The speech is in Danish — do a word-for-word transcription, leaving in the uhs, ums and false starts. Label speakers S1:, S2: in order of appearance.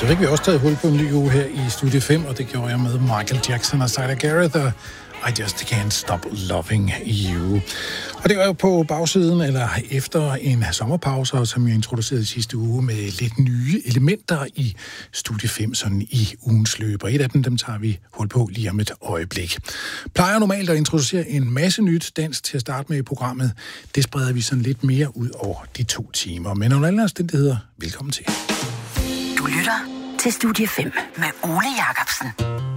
S1: Så fik vi også taget hul på en ny uge her i Studie fem, og det gjorde jeg med Michael Jackson og Sylar Gareth og I Just Can't Stop Loving You. Og det var jo på bagsiden, eller efter en sommerpause, som jeg introducerede sidste uge, med lidt nye elementer i Studie fem, sådan i ugens løb. Og et af dem, dem tager vi hul på lige om et øjeblik. Plejer normalt at introducere en masse nyt dans til at starte med i programmet. Det spreder vi sådan lidt mere ud over de to timer. Men under alle omstændigheder, velkommen til.
S2: Du lytter til Studie fem med Ole Jacobsen.